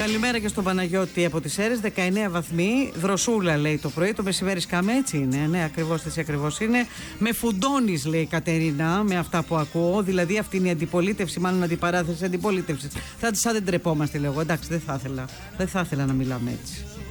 Καλημέρα και στον Παναγιώτη από τις Σέρρες. 19 βαθμοί. Δροσούλα λέει το πρωί. Το μεσημέρι σκάμε, έτσι είναι. Ναι, ακριβώς έτσι ακριβώς είναι. Με φουντώνεις, λέει η Κατερίνα, με αυτά που ακούω. Δηλαδή αυτή είναι η αντιπολίτευση, μάλλον αντιπαράθεση αντιπολίτευση. Σαν δεν τρεπόμαστε, λέω. Εντάξει, δεν θα ήθελα να μιλάμε έτσι.